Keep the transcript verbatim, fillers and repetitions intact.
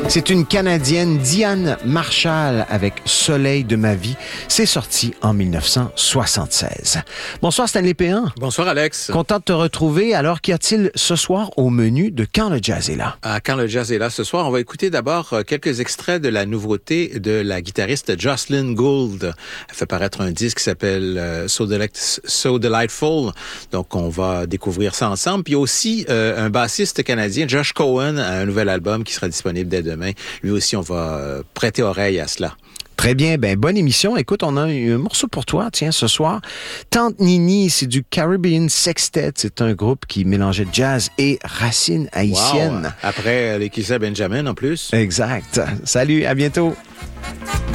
C'est une Canadienne, Diane Marshall, avec Soleil de ma vie. C'est sorti en dix-neuf cent soixante-seize. Bonsoir Stanley Péan. Bonsoir Alex. Content de te retrouver. Alors, qu'y a-t-il ce soir au menu de Quand le jazz est là? À Quand le jazz est là ce soir, on va écouter d'abord quelques extraits de la nouveauté de la guitariste Jocelyn Gould. Elle fait paraître un disque qui s'appelle euh, So, Delight- So Delightful. Donc, on va découvrir ça ensemble. Puis aussi, euh, un bassiste canadien, Josh Cohen, a un nouvel album qui sera disponible dès demain. Lui aussi, on va euh, prêter oreille à cela. Très bien, ben bonne émission. Écoute, on a un morceau pour toi, tiens, ce soir. Tante Nini, c'est du Caribbean Sextet. C'est un groupe qui mélangeait jazz et racines haïtiennes. Wow. Après euh, les Kissa Benjamin en plus. Exact. Salut, à bientôt.